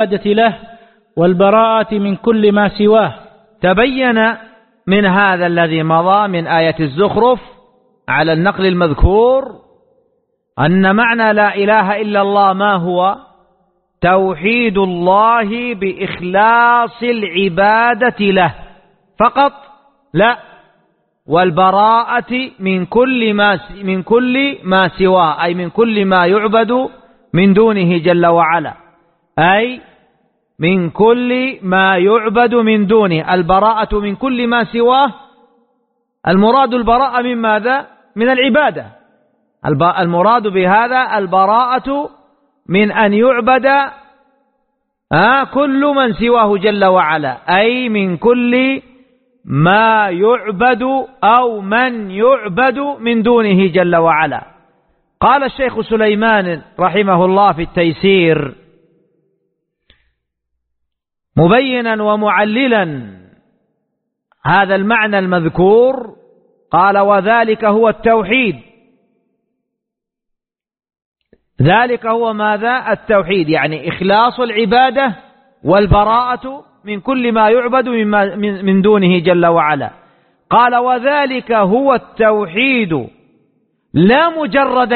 له والبراءة من كل ما سواه. تبين من هذا الذي مضى من آية الزخرف على النقل المذكور أن معنى لا إله إلا الله ما هو؟ توحيد الله بإخلاص العبادة له فقط، لا، والبراءة من كل ما سواه، أي من كل ما يعبد من دونه جل وعلا، أي من كل ما يعبد من دونه. البراءة من كل ما سواه، المراد البراءة من ماذا؟ من العبادة. المراد بهذا البراءة من أن يعبد كل من سواه جل وعلا، أي من كل ما يعبد أو من يعبد من دونه جل وعلا. قال الشيخ سليمان رحمه الله في التيسير مبينا ومعللا هذا المعنى المذكور، قال: وذلك هو التوحيد. ذلك هو ماذا؟ التوحيد، يعني إخلاص العبادة والبراءة من كل ما يعبد من دونه جل وعلا. قال: وذلك هو التوحيد، لا مجرد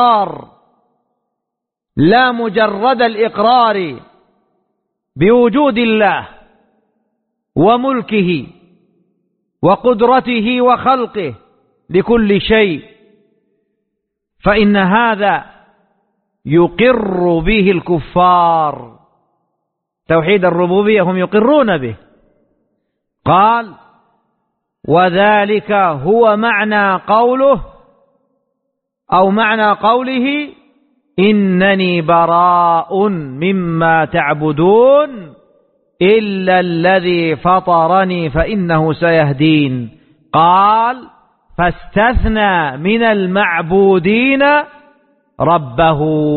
الإقرار بوجود الله وملكه وقدرته وخلقه لكل شيء، فإن هذا يقر به الكفار. توحيد الربوبية هم يقرون به. قال: وذلك هو معنى قوله أو معنى قوله: إنني براء مما تعبدون إلا الذي فطرني فإنه سيهدين. قال: فاستثنى من المعبودين ربه،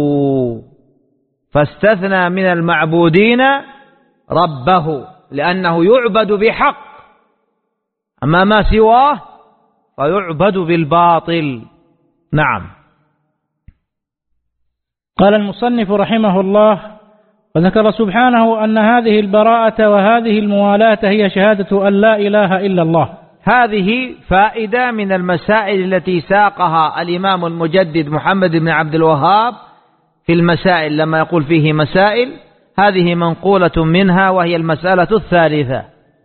فاستثنى من المعبودين ربه، لأنه يعبد بحق، أما ما سواه فيعبد بالباطل. نعم. قال المصنف رحمه الله: وذكر سبحانه أن هذه البراءة وهذه الموالاة هي شهادة أن لا إله إلا الله. هذه فائدة من المسائل التي ساقها الإمام المجدد محمد بن عبد الوهاب في المسائل، لما يقول فيه مسائل، هذه منقولة منها، وهي المسألة الثالثة.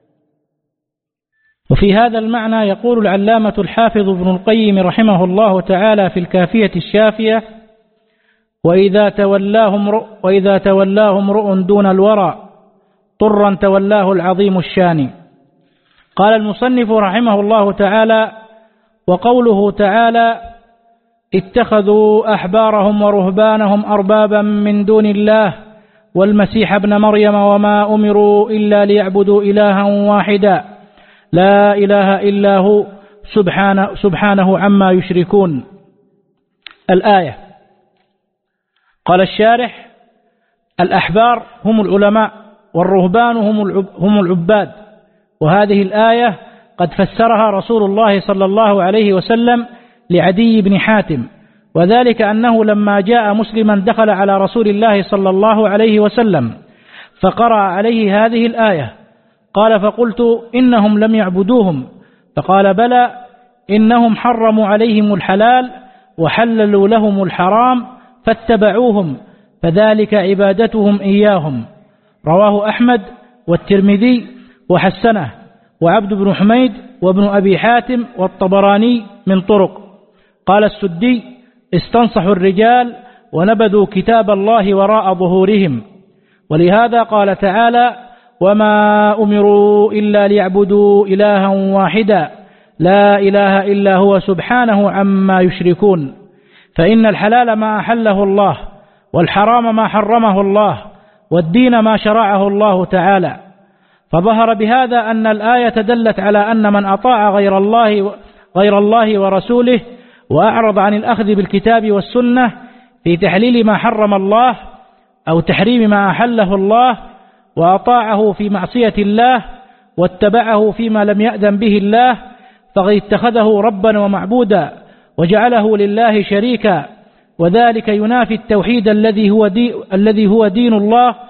وفي هذا المعنى يقول العلامة الحافظ ابن القيم رحمه الله تعالى في الكافية الشافية: وإذا تولاه امرؤ دون الورى طرا تولاه العظيم الشان. قال المصنف رحمه الله تعالى: وقوله تعالى: اتخذوا أحبارهم ورهبانهم أربابا من دون الله والمسيح ابن مريم وما أمروا إلا ليعبدوا إلها واحدا لا إله إلا هو سبحانه عما يشركون. الآية. قال الشارح: الأحبار هم العلماء والرهبان هم العباد. وهذه الآية قد فسرها رسول الله صلى الله عليه وسلم لعدي بن حاتم، وذلك أنه لما جاء مسلما دخل على رسول الله صلى الله عليه وسلم فقرأ عليه هذه الآية. قال: فقلت: إنهم لم يعبدوهم. فقال: بلى، إنهم حرموا عليهم الحلال وحللوا لهم الحرام فاتبعوهم، فذلك عبادتهم إياهم. رواه أحمد والترمذي وحسنه وعبد بن حميد وابن أبي حاتم والطبراني من طرق. قال السدي: استنصحوا الرجال ونبذوا كتاب الله وراء ظهورهم. ولهذا قال تعالى: وما أمروا إلا ليعبدوا إلها واحدا لا إله إلا هو سبحانه عما يشركون. فإن الحلال ما أحله الله، والحرام ما حرمه الله، والدين ما شرعه الله تعالى. فظهر بهذا أن الآية دلت على أن من أطاع غير الله ورسوله وأعرض عن الأخذ بالكتاب والسنة في تحليل ما حرم الله أو تحريم ما أحله الله، وأطاعه في معصية الله واتبعه فيما لم يأذن به الله، فقد اتخذه ربا ومعبودا وجعله لله شريكا، وذلك ينافي التوحيد الذي هو دين الله